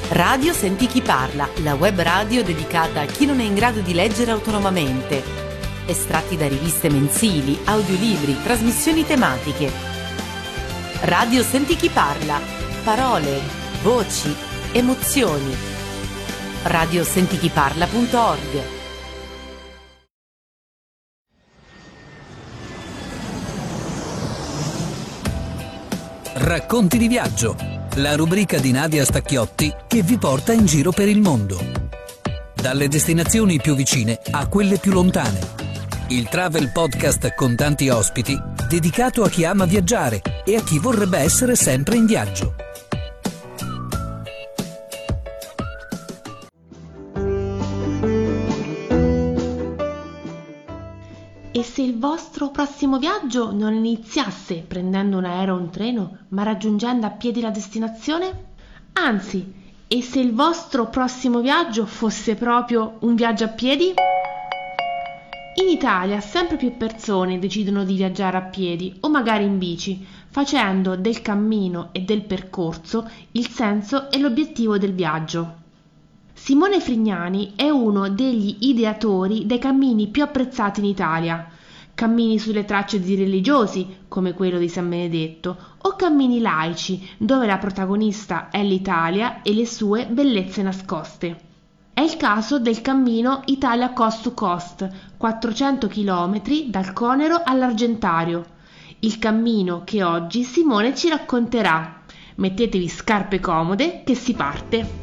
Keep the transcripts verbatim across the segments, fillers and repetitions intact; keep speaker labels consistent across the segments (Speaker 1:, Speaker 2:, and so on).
Speaker 1: Radio Senti Chi Parla, la web radio dedicata a chi non è in grado di leggere autonomamente. Estratti da riviste mensili, audiolibri, trasmissioni tematiche. Radio Senti Chi Parla. Parole, voci, emozioni. radio senti chi parla punto org.
Speaker 2: Racconti di viaggio, la rubrica di Nadia Stacchiotti che vi porta in giro per il mondo. Dalle destinazioni più vicine a quelle più lontane. Il travel podcast con tanti ospiti, dedicato a chi ama viaggiare e a chi vorrebbe essere sempre in viaggio.
Speaker 3: E se il vostro prossimo viaggio non iniziasse prendendo un aereo o un treno, ma raggiungendo a piedi la destinazione? Anzi, e se il vostro prossimo viaggio fosse proprio un viaggio a piedi? In Italia sempre più persone decidono di viaggiare a piedi o magari in bici, facendo del cammino e del percorso il senso e l'obiettivo del viaggio. Simone Frignani è uno degli ideatori dei cammini più apprezzati in Italia, cammini sulle tracce di religiosi, come quello di San Benedetto, o cammini laici, dove la protagonista è l'Italia e le sue bellezze nascoste. È il caso del cammino Italia Coast to Coast, quattrocento chilometri dal Conero all'Argentario, il cammino che oggi Simone ci racconterà. Mettetevi scarpe comode che si parte!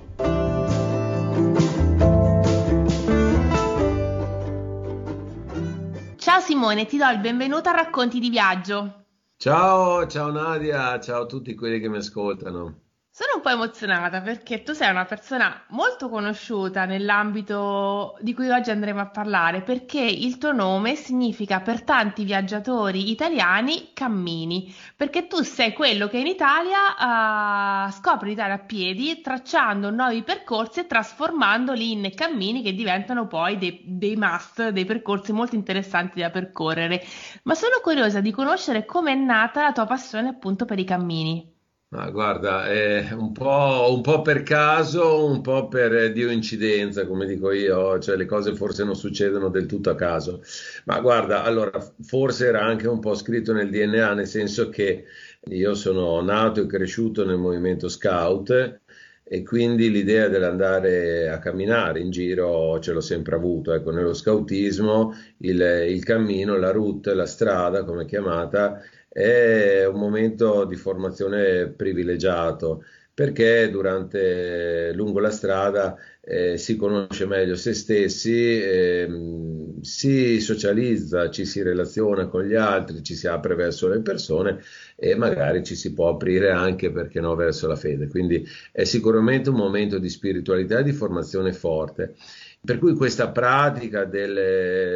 Speaker 3: Ciao Simone, ti do il benvenuto a Racconti di Viaggio.
Speaker 4: Ciao, ciao Nadia, ciao a tutti quelli che mi ascoltano.
Speaker 3: Sono un po' emozionata perché tu sei una persona molto conosciuta nell'ambito di cui oggi andremo a parlare, perché il tuo nome significa per tanti viaggiatori italiani cammini, perché tu sei quello che in Italia uh, scopre l'Italia a piedi, tracciando nuovi percorsi e trasformandoli in cammini che diventano poi dei, dei must, dei percorsi molto interessanti da percorrere. Ma sono curiosa di conoscere come è nata la tua passione appunto per i cammini.
Speaker 4: Ma guarda, è un po', un po' per caso, un po' per Dio incidenza, come dico io, cioè le cose forse non succedono del tutto a caso. Ma guarda, allora, forse era anche un po' scritto nel D N A, nel senso che io sono nato e cresciuto nel movimento scout e quindi l'idea dell'andare a camminare in giro ce l'ho sempre avuto. Ecco, nello scoutismo il, il cammino, la route, la strada, come è chiamata, è un momento di formazione privilegiato perché durante, lungo la strada eh, si conosce meglio se stessi, eh, si socializza, ci si relaziona con gli altri, ci si apre verso le persone e magari ci si può aprire anche, perché no, verso la fede. Quindi è sicuramente un momento di spiritualità e di formazione forte. Per cui questa pratica del,